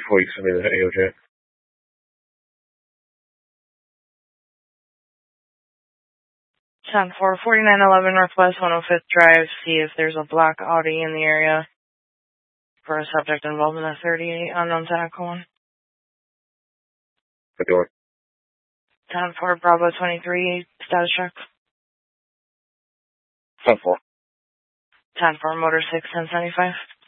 before you send me the AOJ. Sound 4911 Northwest 105th Drive. See if there's a black Audi in the area for a subject involved in a 38 unknown tackle one. What do you want? Sound 4 Bravo 23 status check. Sound 4. Sound 4 Motor 6 1075.